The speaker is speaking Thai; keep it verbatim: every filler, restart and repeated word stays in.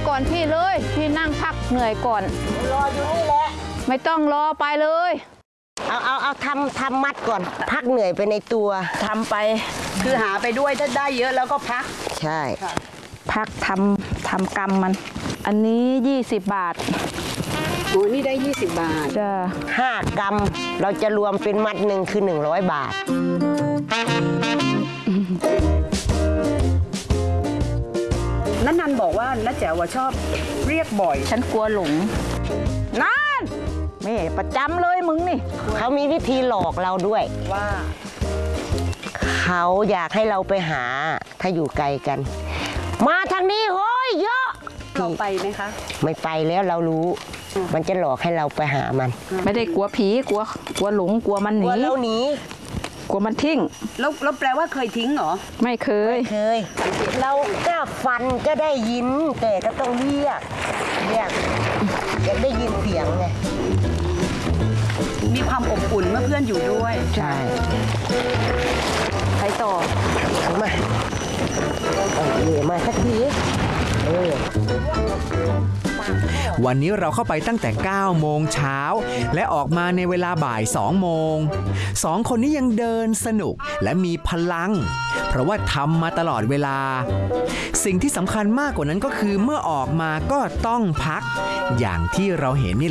ก่อนพี่เลยพี่นั่งพักเหนื่อยก่อนรออยู่นี่แหละไม่ต้องรอไปเลยเอาเอาเอาทำทำมัดก่อนพักเหนื่อยไปในตัวทำไปคือหาไปด้วยถ้าได้เยอะแล้วก็พักใช่พักทำทำกรรมมันอันนี้ยี่สิบบาทโอ้นี่ได้ยี่สิบบาทจ้ะห้ากรัมเราจะรวมเป็นมัดหนึ่งคือหนึ่งร้อยบาทนั่นนันบอกว่าน้าแจ๋วว่าชอบเรียกบ่อยฉันกลัวหลงนั่นแม่ประจำเลยมึงนี่เขามีวิธีหลอกเราด้วยว่าเขาอยากให้เราไปหาถ้าอยู่ไกลกันมาทางนี้โห้ยเยอะเราไปไหมคะไม่ไปแล้วเรารู้มันจะหลอกให้เราไปหามันไม่ได้กลัวผีกลัวกลัวหลงกลัวมันหนีกลัวเราหนีกลัวมันทิ้งแล้วแล้วแปลว่าเคยทิ้งเหรอไม่เคยเคยเราก็ฟันก็ได้ยินแต่ก็ต้องเรียกเรียกอยากได้ยินเสียงไงมีความอบอุ่นเมื่อเพื่อนอยู่ด้วยใช่ไปต่อมาเอาเหนื่อยมาสักทีเออวันนี้เราเข้าไปตั้งแต่เก้าโมงเช้าและออกมาในเวลาบ่ายสองโมงสองคนนี้ยังเดินสนุกและมีพลังเพราะว่าทำมาตลอดเวลาสิ่งที่สำคัญมากกว่านั้นก็คือเมื่อออกมาก็ต้องพักอย่างที่เราเห็นนี่